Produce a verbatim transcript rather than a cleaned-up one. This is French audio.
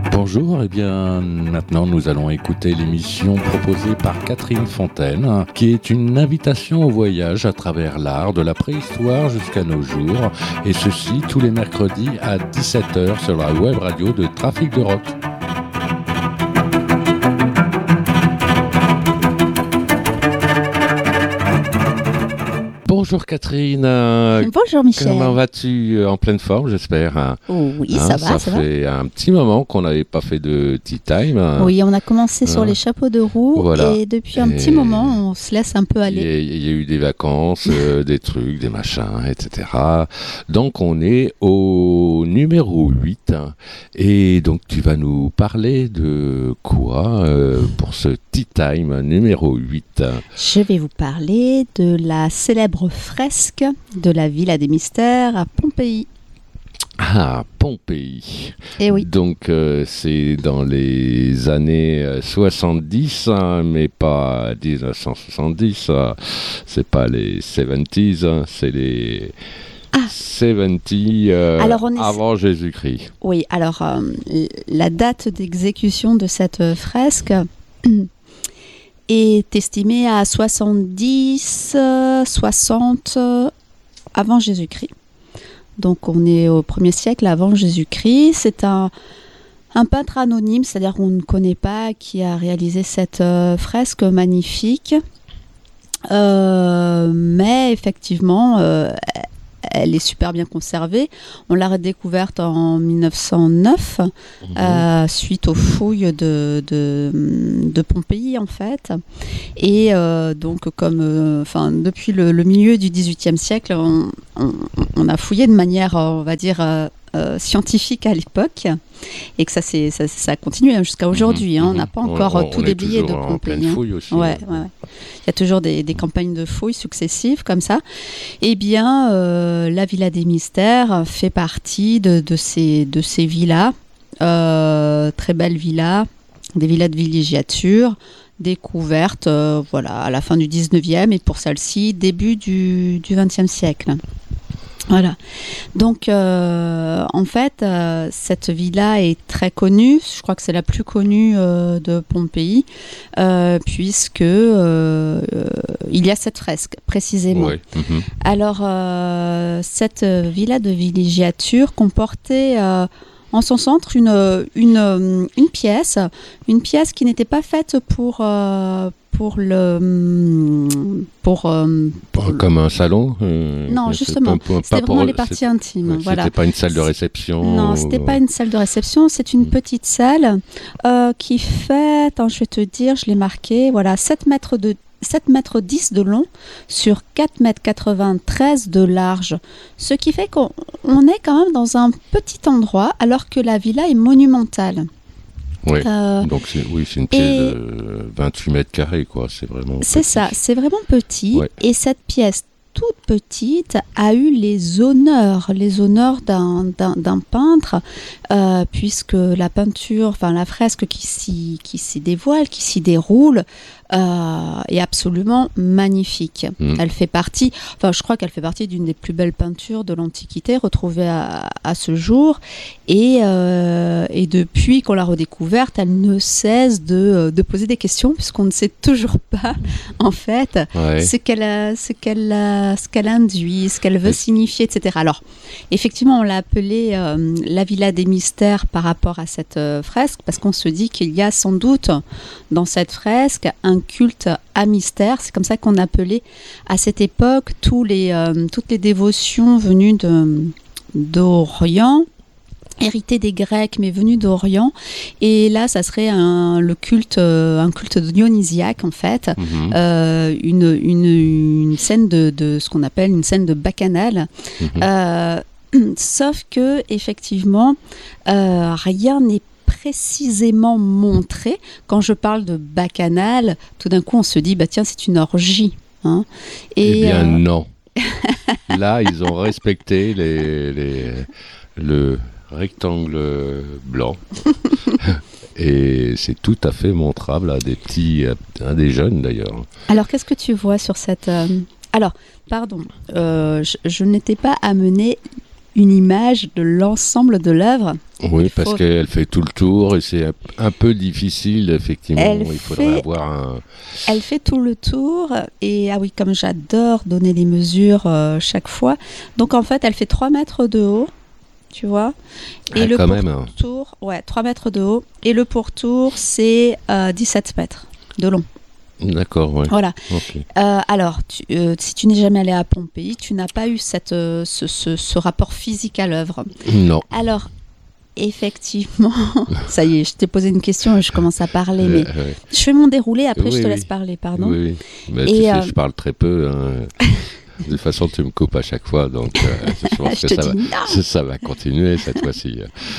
Bonjour, et bien maintenant nous allons écouter l'émission proposée par Catherine Fontaine, qui est une invitation au voyage à travers l'art de la préhistoire jusqu'à nos jours, et ceci tous les mercredis à dix-sept heures sur la web radio de Trafic de Rock. Bonjour Catherine. Bonjour Michel. Comment vas-tu? En pleine forme, j'espère. Oh, oui, hein, ça va. Ça, ça fait va. un petit moment qu'on n'avait pas fait de tea time. Oui, on a commencé sur hein. les chapeaux de roue Voilà. et depuis un et petit moment, on se laisse un peu Il aller. y, a, il y a eu des vacances, euh, des trucs, des machins, et cetera. Donc on est au numéro huit. Et donc tu vas nous parler de quoi euh, pour ce tea time numéro huit? Je vais vous parler de la célèbre fresque de la Villa des Mystères à Pompéi. Ah, Pompéi. Eh oui. Donc euh, c'est dans les années soixante-dix, hein, mais pas dix-neuf cent soixante-dix. Hein. C'est pas les soixante-dix, hein, c'est les Ah. soixante euh, Alors, on est- avant Jésus-Christ. Oui, alors euh, la date d'exécution de cette fresque est estimée à soixante-dix, soixante avant Jésus-Christ. Donc on est au premier siècle avant Jésus-Christ. C'est un, un peintre anonyme, c'est-à-dire qu'on ne connaît pas qui a réalisé cette euh, fresque magnifique. Euh, mais effectivement, euh, elle est super bien conservée. On l'a redécouverte en mille neuf cent neuf, mmh. euh, suite aux fouilles de, de, de Pompéi, en fait. Et euh, donc, comme, euh, enfin, depuis le, le milieu du dix-huitième siècle, on, on, on a fouillé de manière, on va dire, euh, euh, scientifique à l'époque, et que ça, c'est, ça, ça a continué jusqu'à aujourd'hui. Mmh. Hein. On n'a pas encore on, tout on déblayé de Pompéi. En pleine fouille aussi. Ouais, ouais, ouais. Il y a toujours des, des campagnes de fouilles successives comme ça. Eh bien, euh, la Villa des Mystères fait partie de, de, ces, de ces villas, euh, très belles villas, des villas de villégiature, découvertes euh, voilà, à la fin du dix-neuvième et pour celle-ci, début du, du vingtième siècle. Voilà. Donc, euh, en fait, euh, cette villa est très connue. Je crois que c'est la plus connue euh, de Pompéi, euh, puisque euh, euh, il y a cette fresque précisément. Ouais. Mm-hmm. Alors, euh, cette villa de villégiature comportait euh, en son centre une, une, une pièce, une pièce qui n'était pas faite pour euh, pour le pour, euh, pour comme un salon. Euh, non, justement, pas, pas, c'était pas vraiment pour, les parties c'est, intimes. Ouais, voilà. C'était pas une salle de réception. Non, c'était pas une salle de réception. C'est une petite salle euh, qui fait, attends, je vais te dire, je l'ai marqué. Voilà, sept mètres de sept mètres dix de long sur quatre mètres quatre-vingt-treize de large. Ce qui fait qu'on on est quand même dans un petit endroit alors que la villa est monumentale. Oui, euh, donc c'est, oui, c'est une pièce et de vingt-huit mètres carrés, quoi. C'est vraiment C'est petit. ça, c'est vraiment petit. Ouais. Et cette pièce toute petite a eu les honneurs, les honneurs d'un, d'un, d'un peintre, euh, puisque la peinture, enfin la fresque qui s'y, qui s'y dévoile, qui s'y déroule, euh, est absolument magnifique. Mmh. Elle fait partie, enfin je crois qu'elle fait partie d'une des plus belles peintures de l'Antiquité retrouvées à, à ce jour. Et, euh, et depuis qu'on l'a redécouverte, elle ne cesse de, de poser des questions, puisqu'on ne sait toujours pas, en fait, ouais. ce qu'elle a, ce qu'elle a, ce qu'elle induit, ce qu'elle veut et... signifier, et cetera. Alors, effectivement, on l'a appelée euh, la Villa des Mystères par rapport à cette euh, fresque, parce qu'on se dit qu'il y a sans doute dans cette fresque un culte à mystère. C'est comme ça qu'on appelait à cette époque tous les, euh, toutes les dévotions venues de, d'Orient, hérité des Grecs mais venu d'Orient, et là ça serait un, le culte, euh, un culte dionysiaque en fait, mm-hmm. euh, une, une, une scène de, de ce qu'on appelle une scène de bacchanale, mm-hmm. euh, sauf que effectivement euh, rien n'est précisément montré. Quand je parle de bacchanale, tout d'un coup on se dit bah tiens c'est une orgie, hein. Et eh bien euh... non. Là ils ont respecté les, les le rectangle blanc et c'est tout à fait montrable à des petits, à des jeunes d'ailleurs. Alors qu'est-ce que tu vois sur cette euh... alors pardon, euh, je, je n'étais pas amenée une image de l'ensemble de l'œuvre. Oui, Il parce faut- qu'elle fait tout le tour et c'est un- un peu difficile, effectivement. Elle Il faudrait fait- avoir un... Elle fait tout le tour et ah oui, comme j'adore donner les mesures euh, chaque fois. Donc en fait, elle fait trois mètres de haut, tu vois. Et Ah, le quand même, hein. pourtour, ouais, trois mètres de haut. Et le pourtour, c'est euh, dix-sept mètres de long. D'accord, ouais. Voilà. Ok. Euh, alors, tu- euh, si tu n'es jamais allé à Pompéi, tu n'as pas eu cette, euh, ce, ce- ce rapport physique à l'œuvre. Non. Alors, effectivement, ça y est, je t'ai posé une question et je commence à parler, mais Euh, ouais. je fais mon déroulé, après Oui, je te oui. laisse parler, pardon. Oui, oui. Mais Et, tu sais, euh, je parle très peu. Hein. De toute façon, tu me coupes à chaque fois, donc euh, je pense Je que te ça va, dis non. ça va continuer cette fois-ci.